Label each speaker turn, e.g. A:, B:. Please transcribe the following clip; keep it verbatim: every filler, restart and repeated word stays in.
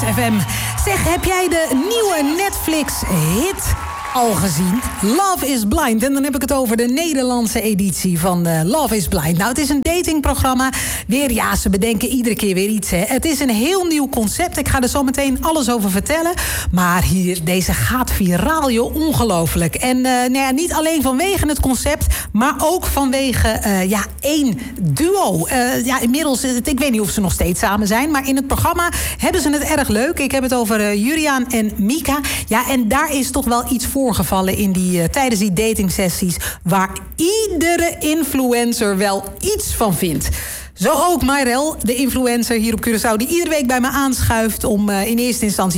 A: F M. Zeg, heb jij de nieuwe Netflix-hit al gezien? Love is Blind. En dan heb ik het over de Nederlandse editie van uh, Love is Blind. Nou, het is een datingprogramma. Weer, ja, ze bedenken iedere keer weer iets, hè. Het is een heel nieuw concept. Ik ga er zo meteen alles over vertellen. Maar hier, deze gaat viraal, joh. Ongelooflijk. En uh, nou ja, niet alleen vanwege het concept, maar ook vanwege uh, ja, één duo. Uh, ja, inmiddels, ik weet niet of ze nog steeds samen zijn, maar in het programma hebben ze het erg leuk. Ik heb het over uh, Juriaan en Mika. Ja, en daar is toch wel iets voorgevallen in die, uh, tijdens die datingsessies waar iedere influencer wel iets van vindt. Zo ook Mayrel, de influencer hier op Curaçao, die iedere week bij me aanschuift om uh, in eerste instantie